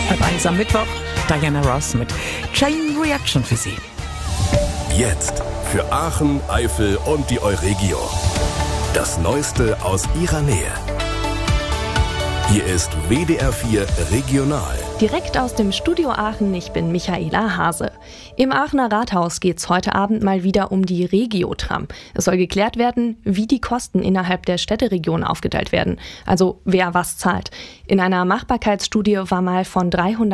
1 am Mittwoch, Diana Ross mit Chain Reaction für Sie. Jetzt für Aachen, Eifel und die Euregio. Das Neueste aus ihrer Nähe. Hier ist WDR 4 Regional. Direkt aus dem Studio Aachen, ich bin Michaela Hase. Im Aachener Rathaus geht's heute Abend mal wieder um die Regio-Tram. Es soll geklärt werden, wie die Kosten innerhalb der Städteregion aufgeteilt werden. Also wer was zahlt. In einer Machbarkeitsstudie war mal von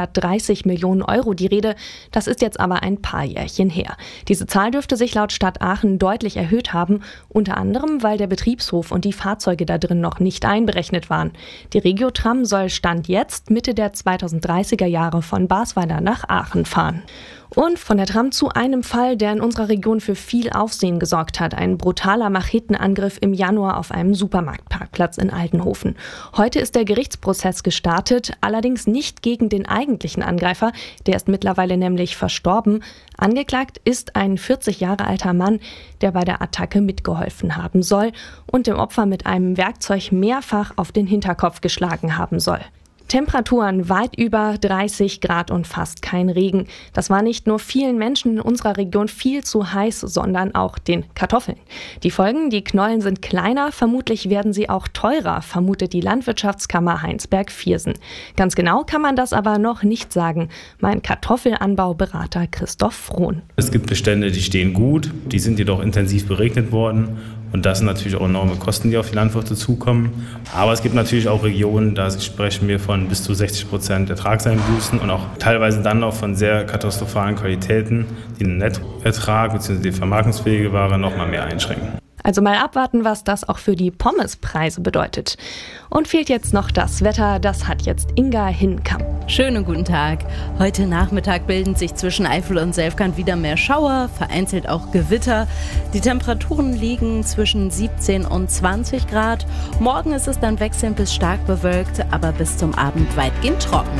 330 Millionen Euro die Rede. Das ist jetzt aber ein paar Jährchen her. Diese Zahl dürfte sich laut Stadt Aachen deutlich erhöht haben. Unter anderem, weil der Betriebshof und die Fahrzeuge da drin noch nicht einberechnet waren. Die Regio-Tram soll Stand jetzt Mitte der 2030er Jahre von Basweiler nach Aachen fahren. Und von der Tram zu einem Fall, der in unserer Region für viel Aufsehen gesorgt hat. Ein brutaler Machetenangriff im Januar auf einem Supermarktparkplatz in Altenhofen. Heute ist der Gerichtsprozess gestartet, allerdings nicht gegen den eigentlichen Angreifer. Der ist mittlerweile nämlich verstorben. Angeklagt ist ein 40 Jahre alter Mann, der bei der Attacke mitgeholfen haben soll und dem Opfer mit einem Werkzeug mehrfach auf den Hinterkopf geschlagen haben soll. Temperaturen weit über 30 Grad und fast kein Regen. Das war nicht nur vielen Menschen in unserer Region viel zu heiß, sondern auch den Kartoffeln. Die Folgen, die Knollen sind kleiner, vermutlich werden sie auch teurer, vermutet die Landwirtschaftskammer Heinsberg-Viersen. Ganz genau kann man das aber noch nicht sagen. Mein Kartoffelanbauberater Christoph Frohn. Es gibt Bestände, die stehen gut, die sind jedoch intensiv beregnet worden. Und das sind natürlich auch enorme Kosten, die auf die Landwirte zukommen. Aber es gibt natürlich auch Regionen, da sprechen wir von bis zu 60% Ertragseinbußen und auch teilweise dann noch von sehr katastrophalen Qualitäten, die den Nettoertrag bzw. die vermarktungsfähige Ware noch mal mehr einschränken. Also mal abwarten, was das auch für die Pommespreise bedeutet. Und fehlt jetzt noch das Wetter, das hat jetzt Inga Hinkamp. Schönen guten Tag. Heute Nachmittag bilden sich zwischen Eifel und Selfkant wieder mehr Schauer, vereinzelt auch Gewitter. Die Temperaturen liegen zwischen 17 und 20 Grad. Morgen ist es dann wechselnd bis stark bewölkt, aber bis zum Abend weitgehend trocken.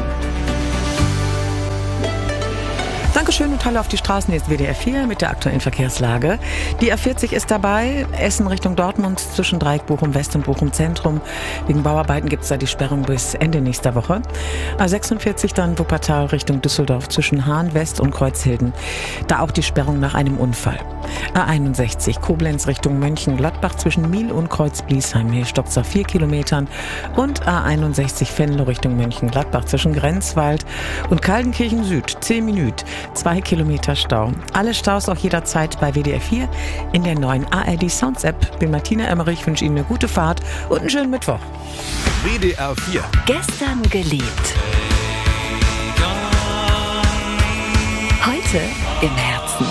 Dankeschön und Hallo auf die Straßen. Hier ist WDR 4 mit der aktuellen Verkehrslage. Die A40 ist dabei. Essen Richtung Dortmund zwischen Dreieck Bochum West und Bochum Zentrum. Wegen Bauarbeiten gibt es da die Sperrung bis Ende nächster Woche. A46 dann Wuppertal Richtung Düsseldorf zwischen Hahn West und Kreuzhilden. Da auch die Sperrung nach einem Unfall. A61 Koblenz Richtung Mönchengladbach zwischen Miel und Kreuz-Bliesheim. Hier stockt es auf 4 Kilometern. Und A61 Venlo Richtung Mönchengladbach zwischen Grenzwald und Kaldenkirchen Süd. 10 Minuten. 2 Kilometer Stau. Alle Staus auch jederzeit bei WDR 4 in der neuen ARD Sounds App. Bin Martina Emmerich, wünsche Ihnen eine gute Fahrt und einen schönen Mittwoch. WDR 4. Gestern geliebt. Heute im Herzen.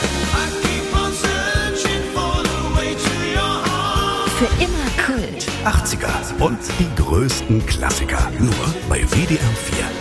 Für immer Kult. 80er und die größten Klassiker. Nur bei WDR 4.